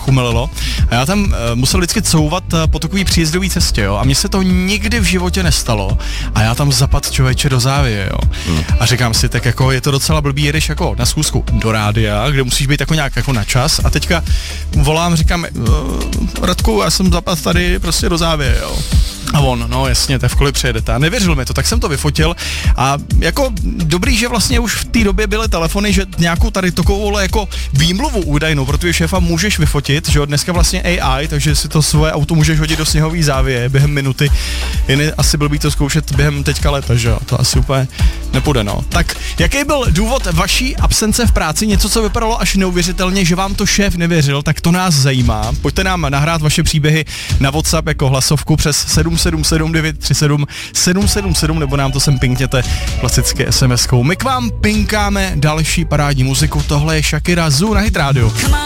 chumelilo a já tam musel vždycky couvat po takový příjezdový cestě, jo, a mně se to nikdy v životě nestalo a já tam zapad člověče do závěje, jo. A říkám si, tak jako je to docela blbý, jedeš jako na schůzku do rádia, kde musíš být jako nějak jako na čas a teďka volám, říkám, Radku, já jsem zapad tady prostě do závěje, jo. A on, no jasně, to v kolik přijedete. A nevěřil mi to, tak jsem to vyfotil a jako dobrý, že vlastně už v té době byly telefony, že nějakou tady takovou jako výmluvu údajnou pro tvého šéfa můžeš vyfotit, že jo, dneska vlastně AI, takže si to svoje auto můžeš hodit do sněhový závěje během minuty. Jen asi blbý to zkoušet během teďka léta, že jo, to asi úplně nepůjde, no. Tak jaký byl důvod vaší absence v práci, něco, co vypadalo až neuvěřitelně, že vám to šéf nevěřil, tak to nás zajímá. Pojďte nám nahrát vaše příběhy na WhatsApp jako hlasovku přes 777 937 777 nebo nám to sem pinkněte klasicky SMS-kou. My k vám pinkáme další parádní muziku, tohle je Shakira Zoo na Hit Radio.